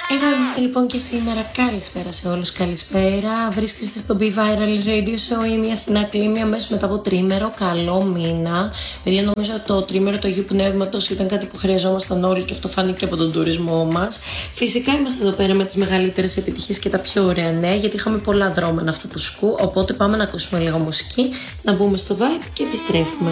Εδώ είμαστε λοιπόν και σήμερα. Καλησπέρα σε όλους, καλησπέρα. Βρίσκεστε στο Be Viral Radio Show. Είμαι η Αθηνά Κλήμη, αμέσως μετά από τρίμερο. Καλό μήνα. Παιδιά, νομίζω ότι το τρίμερο του Αγίου Πνεύματος ήταν κάτι που χρειαζόμασταν όλοι και αυτό φάνηκε από τον τουρισμό μας. Φυσικά είμαστε εδώ πέρα με τις μεγαλύτερες επιτυχίες και τα πιο ωραία νέα, γιατί είχαμε πολλά δρόμενα αυτό το σκου. Οπότε πάμε να ακούσουμε λίγο μουσική, να μπούμε στο vibe και επιστρέφουμε.